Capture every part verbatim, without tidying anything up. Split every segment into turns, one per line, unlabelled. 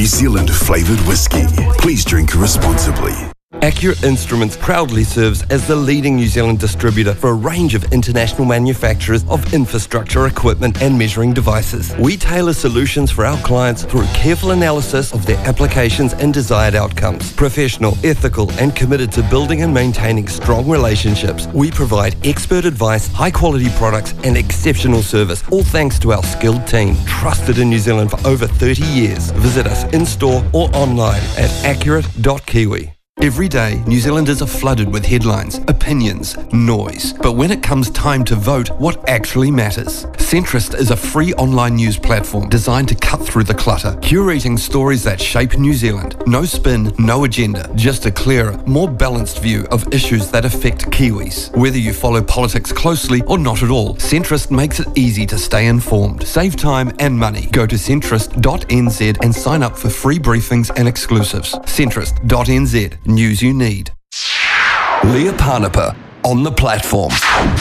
New Zealand flavoured whiskey. Please drink responsibly.
Accurate Instruments proudly serves as the leading New Zealand distributor for a range of international manufacturers of infrastructure, equipment and measuring devices. We tailor solutions for our clients through careful analysis of their applications and desired outcomes. Professional, ethical and committed to building and maintaining strong relationships, we provide expert advice, high quality products and exceptional service, all thanks to our skilled team, trusted in New Zealand for over thirty years. Visit us in-store or online at accurate dot kiwi. Every day, New Zealanders are flooded with headlines, opinions, noise. But when it comes time to vote, what actually matters? Centrist is a free online news platform designed to cut through the clutter, curating stories that shape New Zealand. No spin, no agenda, just a clearer, more balanced view of issues that affect Kiwis. Whether you follow politics closely or not at all, Centrist makes it easy to stay informed. Save time and money. Go to centrist dot n z and sign up for free briefings and exclusives. centrist dot n z. News you need. Leah Parnapa on the platform.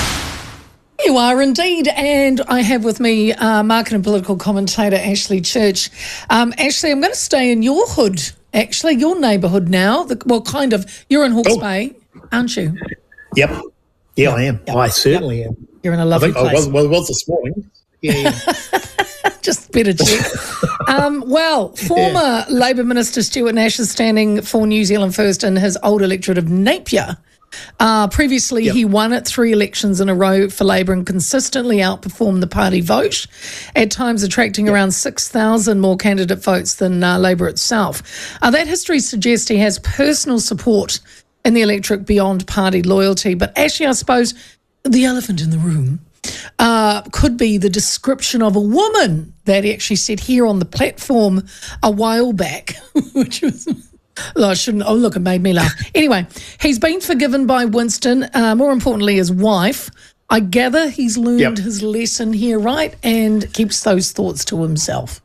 You are indeed, and I have with me uh, market and political commentator Ashley Church. Um, Ashley, I'm going to stay in your hood, actually, your neighbourhood now. The, well, kind of. You're in Hawke's oh. Bay, aren't you?
Yep. Yeah, I am. Yep. I certainly yep. am.
You're in a lovely
I think
place.
I was, well, I was this morning. Yeah, yeah.
Just better check. um, well, former yeah. Labour Minister Stuart Nash is standing for New Zealand First in his old electorate of Napier. Uh, previously, yep. he won at three elections in a row for Labour and consistently outperformed the party vote, at times attracting yep. around six thousand more candidate votes than uh, Labour itself. Uh, that history suggests he has personal support in the electorate beyond party loyalty. But actually, I suppose the elephant in the room Uh, could be the description of a woman that he actually said here on the platform a while back, which was, oh, I shouldn't, oh, look, it made me laugh. Anyway, he's been forgiven by Winston, uh, more importantly, his wife. I gather he's learned yep. his lesson here, right, and keeps those thoughts to himself.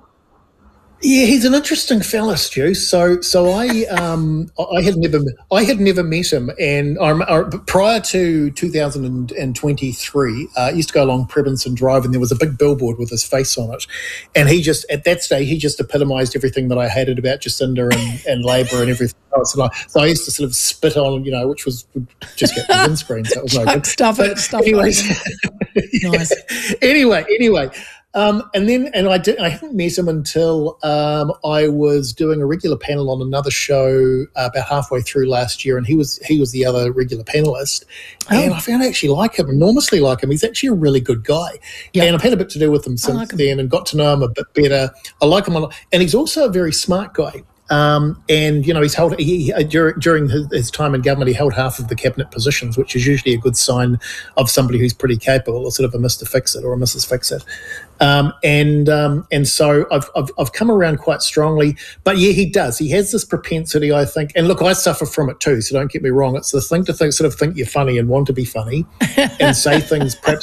Yeah, he's an interesting fella, Stu. So, so I, um, I had never, I had never met him, and um, uh, prior to two thousand twenty-three, uh, I used to go along Prebinson Drive, and there was a big billboard with his face on it, and he just, at that stage, he just epitomised everything that I hated about Jacinda and, and Labour and everything else. And I, so I used to sort of spit on, you know, which was would just get the windscreen. So it was no good.
Stuff it, stuff
anyways,
it. Nice.
Anyway, anyway. Um, and then, and I did, I hadn't met him until um, I was doing a regular panel on another show uh, about halfway through last year, and he was he was the other regular panelist, oh. and I found I actually like him, enormously like him. He's actually a really good guy, yep. and I've had a bit to do with him since like him. then, and got to know him a bit better. I like him a lot, and he's also a very smart guy. Um, and, you know, he's held, he, he, during, during his, his time in government, he held half of the cabinet positions, which is usually a good sign of somebody who's pretty capable, or sort of a Mister Fix-It or a Missus Fix-It. Um, and um, and so I've, I've I've come around quite strongly. But, yeah, he does. He has this propensity, I think. And, look, I suffer from it too, so don't get me wrong. It's the thing to think, sort of think you're funny and want to be funny and say things perhaps